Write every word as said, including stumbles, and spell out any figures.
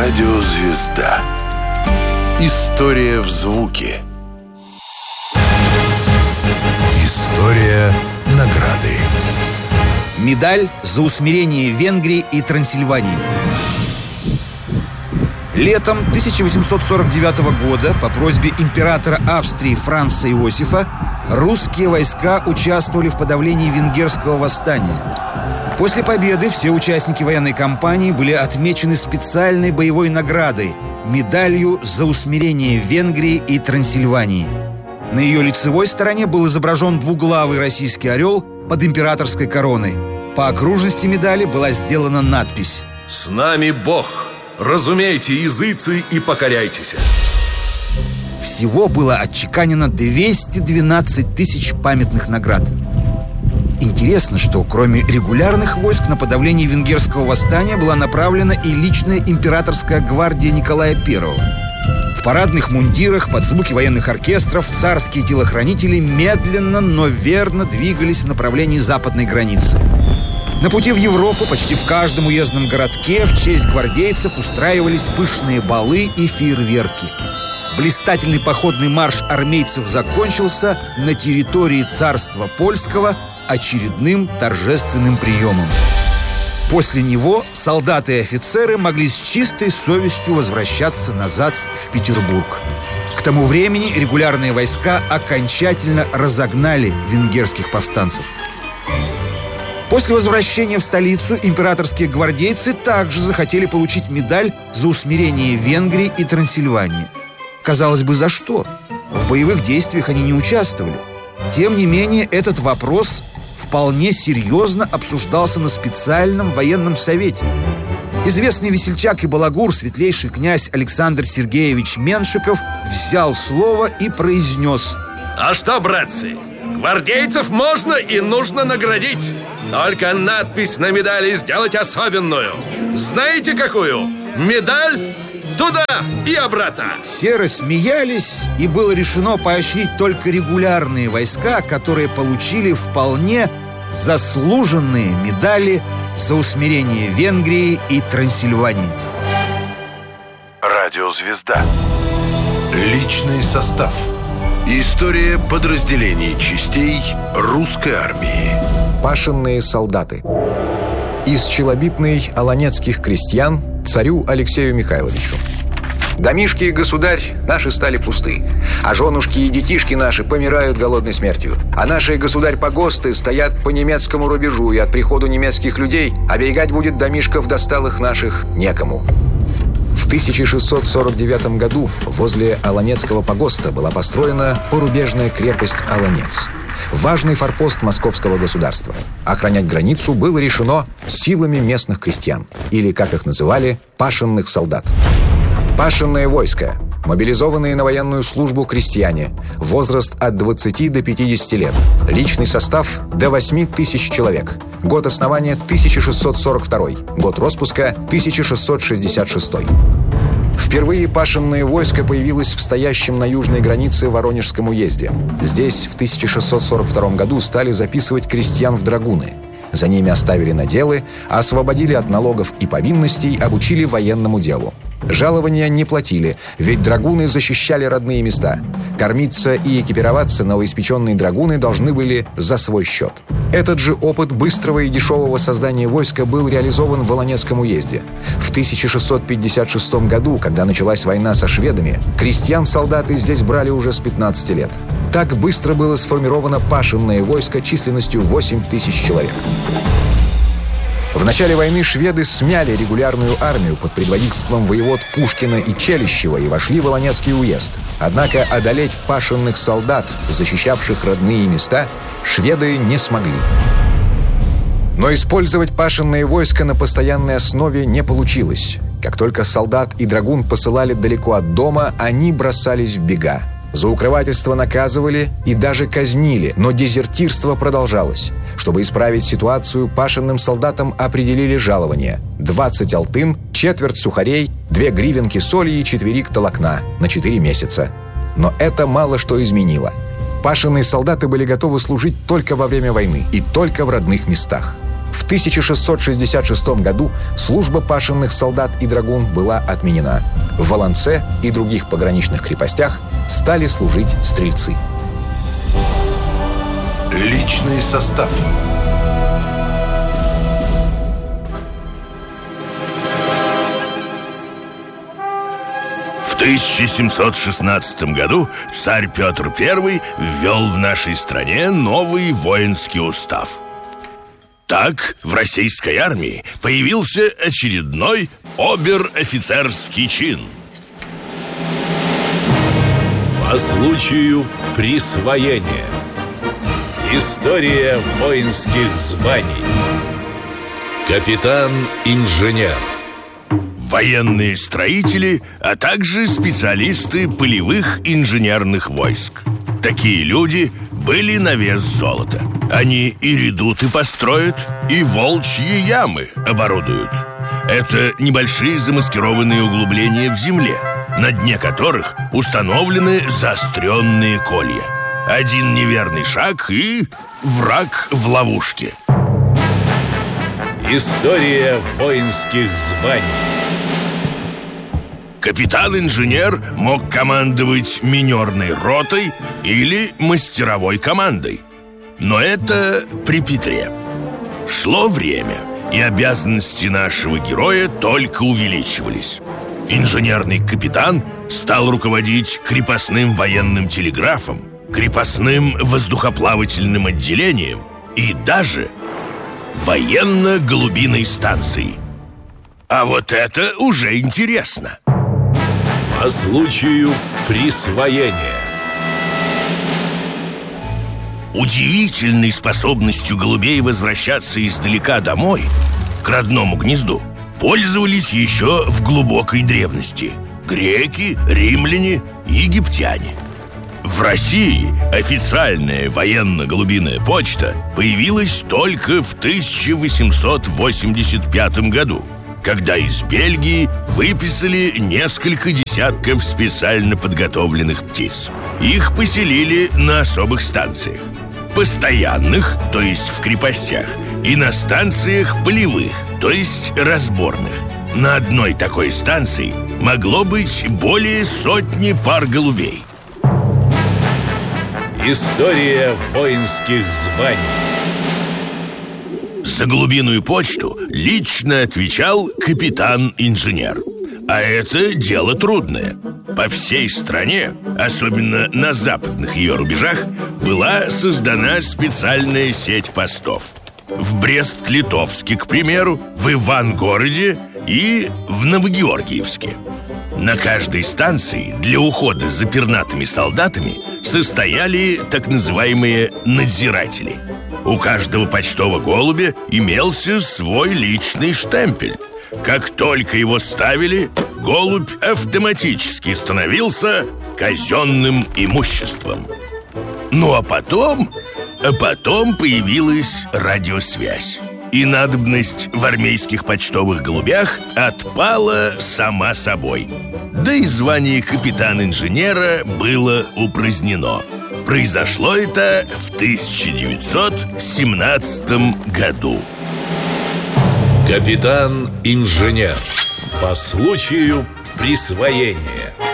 Радиозвезда. История в звуке. История награды. Медаль за усмирение Венгрии и Трансильвании. Летом тысяча восемьсот сорок девятого года по просьбе императора Австрии Франца Иосифа русские войска участвовали в подавлении венгерского восстания. После победы все участники военной кампании были отмечены специальной боевой наградой – медалью за усмирение Венгрии и Трансильвании. На ее лицевой стороне был изображен двуглавый российский орел под императорской короной. По окружности медали была сделана надпись: «С нами Бог! Разумейте, языцы, и покоряйтесь!» Всего было отчеканено двести двенадцать тысяч памятных наград. Интересно, что кроме регулярных войск на подавление венгерского восстания была направлена и личная императорская гвардия Николая Первого. В парадных мундирах под звуки военных оркестров царские телохранители медленно, но верно двигались в направлении западной границы. На пути в Европу почти в каждом уездном городке в честь гвардейцев устраивались пышные балы и фейерверки. Блистательный походный марш армейцев закончился на территории царства польского очередным торжественным приемом. После него солдаты и офицеры могли с чистой совестью возвращаться назад в Петербург. К тому времени регулярные войска окончательно разогнали венгерских повстанцев. После возвращения в столицу императорские гвардейцы также захотели получить медаль за усмирение Венгрии и Трансильвании. Казалось бы, за что? В боевых действиях они не участвовали. Тем не менее, этот вопрос вполне серьезно обсуждался на специальном военном совете. Известный весельчак и балагур, светлейший князь Александр Сергеевич Меншиков, взял слово и произнес: «А что, братцы, гвардейцев можно и нужно наградить. Только надпись на медали сделать особенную. Знаете, какую? Медаль туда и обратно!» Все рассмеялись, и было решено поощрить только регулярные войска, которые получили вполне заслуженные медали за усмирение Венгрии и Трансильвании. Радиозвезда. Личный состав. История подразделений частей русской армии. Пашенные солдаты. Из челобитной аланецких крестьян царю Алексею Михайловичу. Домишки, государь, наши стали пусты, а женушки и детишки наши помирают голодной смертью. А наши, государь, погосты стоят по немецкому рубежу, и от приходу немецких людей оберегать будет домишков досталых наших некому. В тысяча шестьсот сорок девятом году возле Аланецкого погоста была построена порубежная крепость Аланец. Важный форпост московского государства. Охранять границу было решено силами местных крестьян, или, как их называли, пашенных солдат. Пашенное войско. Мобилизованные на военную службу крестьяне. Возраст от двадцати до пятидесяти лет. Личный состав до восьми тысяч человек. Год основания тысяча шестьсот сорок второй. Год распуска тысяча шестьсот шестьдесят шестой. Впервые пашенное войско появилось в стоящем на южной границе Воронежском уезде. Здесь в тысяча шестьсот сорок втором году стали записывать крестьян в драгуны. За ними оставили наделы, освободили от налогов и повинностей, обучили военному делу. Жалования не платили, ведь драгуны защищали родные места. Кормиться и экипироваться новоиспеченные драгуны должны были за свой счет. Этот же опыт быстрого и дешевого создания войска был реализован в Аланецком уезде. В тысяча шестьсот пятьдесят шестом году, когда началась война со шведами, крестьян-солдаты здесь брали уже с пятнадцати лет. Так быстро было сформировано пашенное войско численностью восемь тысяч человек. В начале войны шведы смяли регулярную армию под предводительством воевод Пушкина и Челищева и вошли в Аланецкий уезд. Однако одолеть пашенных солдат, защищавших родные места, шведы не смогли. Но использовать пашенное войско на постоянной основе не получилось. Как только солдат и драгун посылали далеко от дома, они бросались в бега. За укрывательство наказывали и даже казнили, но дезертирство продолжалось. Чтобы исправить ситуацию, пашенным солдатам определили жалование: двадцать алтын, четверть сухарей, две гривенки соли и четверик толокна на четыре месяца. Но это мало что изменило. Пашенные солдаты были готовы служить только во время войны и только в родных местах. В тысяча шестьсот шестьдесят шестом году служба пашенных солдат и драгун была отменена. В Волонце и других пограничных крепостях стали служить стрельцы. Личный состав. В тысяча семьсот шестнадцатом году царь Петр Первый ввел в нашей стране новый воинский устав. Так в российской армии появился очередной обер-офицерский чин. По случаю присвоения. История воинских званий. Капитан-инженер. Военные строители, а также специалисты полевых инженерных войск. Такие люди были на вес золота. Они и редуты построят, и волчьи ямы оборудуют. Это небольшие замаскированные углубления в земле, на дне которых установлены заостренные колья. Один неверный шаг, и враг в ловушке. История воинских званий. Капитан-инженер мог командовать минерной ротой или мастеровой командой. Но это при Петре. Шло время, и обязанности нашего героя только увеличивались. Инженерный капитан стал руководить крепостным военным телеграфом, крепостным воздухоплавательным отделением и даже военно-голубиной станцией. А вот это уже интересно. По случаю присвоения. Удивительной способностью голубей возвращаться издалека домой, к родному гнезду, пользовались еще в глубокой древности греки, римляне, египтяне. В России официальная военно-голубиная почта появилась только в тысяча восемьсот восемьдесят пятом году, когда из Бельгии выписали несколько десятков специально подготовленных птиц. Их поселили на особых станциях. Постоянных, то есть в крепостях, и на станциях полевых, то есть разборных. На одной такой станции могло быть более сотни пар голубей. История воинских званий. За голубиную почту лично отвечал капитан-инженер. А это дело трудное. По всей стране, особенно на западных ее рубежах, была создана специальная сеть постов. В Брест-Литовске, к примеру, в Ивангороде и в Новогеоргиевске. На каждой станции для ухода за пернатыми солдатами состояли так называемые надзиратели. У каждого почтового голубя имелся свой личный штемпель. Как только его ставили, голубь автоматически становился казенным имуществом. Ну а потом, а потом появилась радиосвязь. И надобность в армейских почтовых голубях отпала сама собой. Да и звание капитан-инженера было упразднено. Произошло это в тысяча девятьсот семнадцатом году. Капитан-инженер. По случаю присвоения.